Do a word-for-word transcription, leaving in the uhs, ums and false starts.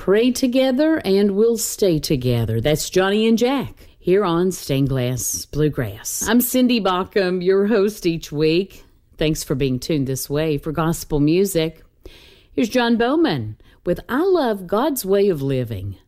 pray together and we'll stay together. That's Johnny and Jack here on Stained Glass Bluegrass. I'm Cindy Baucom, your host each week. Thanks for being tuned this way for gospel music. Here's John Bowman with I Love God's Way of Living.